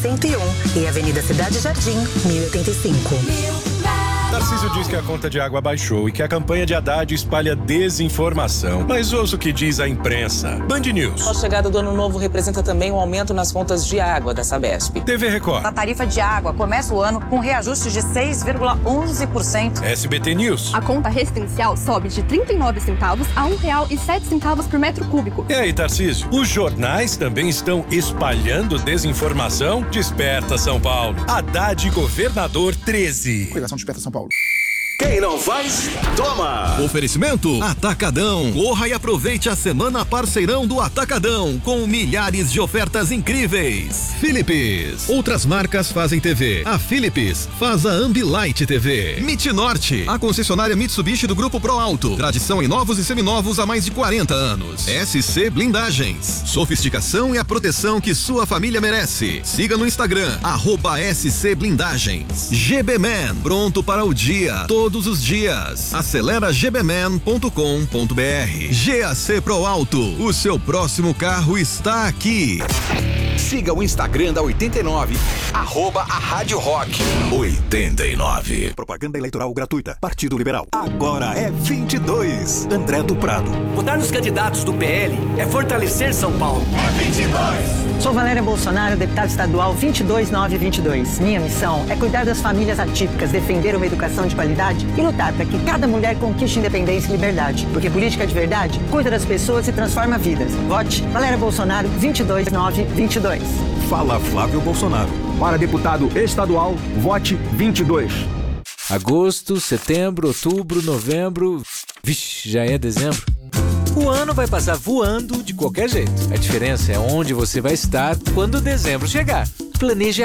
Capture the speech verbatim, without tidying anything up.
cento e um e Avenida Cidade Jardim, mil e oitenta e cinco. Tarcísio diz que a conta de água baixou e que a campanha de Haddad espalha desinformação. Mas ouça o que diz a imprensa. Band News. A chegada do ano novo representa também um aumento nas contas de água da Sabesp. T V Record. A tarifa de água começa o ano com reajuste de seis vírgula onze por cento. S B T News. A conta residencial sobe de trinta e nove centavos a um real e sete centavos por metro cúbico. E aí, Tarcísio? Os jornais também estão espalhando desinformação? Desperta, São Paulo. Haddad Governador treze. Coligação Desperta São Paulo. Quem não faz, toma! Oferecimento Atacadão. Corra e aproveite a semana parceirão do Atacadão, com milhares de ofertas incríveis. Philips. Outras marcas fazem T V. A Philips faz a Ambilight T V. Mitnorte, a concessionária Mitsubishi do Grupo Pro Alto. Tradição em novos e seminovos há mais de quarenta anos. S C Blindagens. Sofisticação e a proteção que sua família merece. Siga no Instagram, arroba S C Blindagens. G B Man, pronto para o dia. Todo Todos os dias. Acelera g b man ponto com ponto b r. G A C Pro Alto. O seu próximo carro está aqui. Siga o Instagram da oitenta e nove, arroba a Rádio Rock oitenta e nove. Propaganda eleitoral gratuita. Partido Liberal. Agora é vinte e dois. André do Prado. Votar nos candidatos do P L é fortalecer São Paulo. É vinte e dois. Sou Valéria Bolsonaro, deputada estadual vinte e dois nove vinte e dois. Minha missão é cuidar das famílias atípicas, defender uma educação de qualidade e lutar para que cada mulher conquiste independência e liberdade. Porque política de verdade cuida das pessoas e transforma vidas. Vote Valéria Bolsonaro vinte e dois nove vinte e dois. Fala Flávio Bolsonaro. Para deputado estadual, vote vinte e dois. Agosto, setembro, outubro, novembro... Vixe, já é dezembro. O ano vai passar voando de qualquer jeito. A diferença é onde você vai estar quando dezembro chegar. Planeje